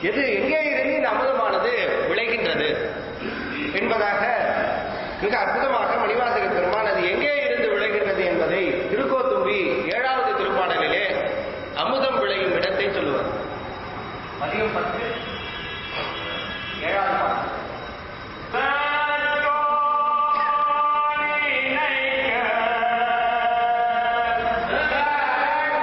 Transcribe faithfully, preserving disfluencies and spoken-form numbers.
எது எங்கே இருந்து இந்த அமுதமானது விளைகின்றது என்பதாக மிக அற்புதமாக மணிவாசக பெருமான் அது எங்கே இருந்து விளைகின்றது என்பதை திருக்கோத்தும்பி ஏழாவது திருப்பாடலிலே அமுதம் விளையும் இடத்தை சொல்லுவார். பதிகம் பத்து